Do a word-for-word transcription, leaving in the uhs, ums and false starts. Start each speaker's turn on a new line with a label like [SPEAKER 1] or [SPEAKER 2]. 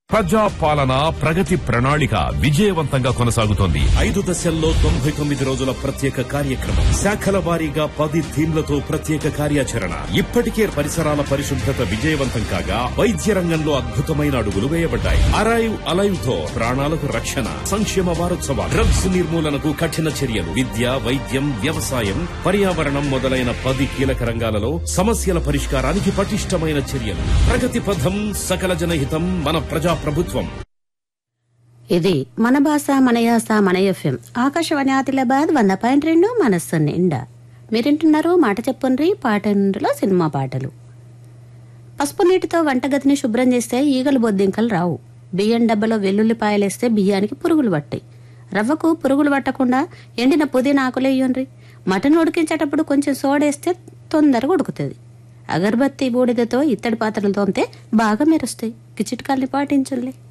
[SPEAKER 1] ప్రజా పాలన ప్రగతి ప్రణాళిక విజయవంతంగా కొనసాగుతోంది.
[SPEAKER 2] ఐదు దశల్లో తొంభై తొమ్మిది రోజుల ప్రత్యేక కార్యక్రమం, శాఖల వారీగా పది థీమ్లతో ప్రత్యేక కార్యాచరణ. ఇప్పటికే పరిసరాల పరిశుభ్రత విజయవంతం కాగా వైద్య రంగంలో అద్భుతమైన అడుగులు వేయబడ్డాయి. అరైవ్ అలైవ్ తో ప్రాణాలకు రక్షణ. సంక్షేమ వారోత్సవాలు, డ్రగ్స్ నిర్మూలనకు కఠిన చర్యలు, విద్య, వైద్యం, వ్యవసాయం, పర్యావరణం మొదలైన పది కీలక రంగాలలో సమస్యల పరిష్కారానికి పటిష్టమైన చర్యలు. ప్రగతి పథం, సకల జనహితం, మన ప్రజా ప్రభుత్వం.
[SPEAKER 3] ఇది మన భాష మన యాస మన ఎఫ్ఎం ఆకాశవాణి ఆదిలాబాద్ వంద పాయింట్ రెండు మనస్సు నిండా. మీరింటున్నారు మాట చెప్పుండ్రి పాటలో సినిమా పాటలు. పసుపు నీటితో వంటగదిని శుభ్రం చేస్తే ఈగలు బొద్దింకలు రావు. బియ్యం డబ్బలో వెల్లుల్లిపాయలేస్తే బియ్యానికి పురుగులు పట్టాయి. రవ్వకు పురుగులు పట్టకుండా ఎండిన పుదీనా ఆకులేయ్యండ్రి. మటన్ ఉడికించేటప్పుడు కొంచెం సోడేస్తే తొందరగా ఉడుకుతుంది. అగరబత్తి బూడిదతో ఇత్తడి పాత్రలు తోమితే బాగా మెరుస్తాయి. చిట్కాల్ని పాటించండి.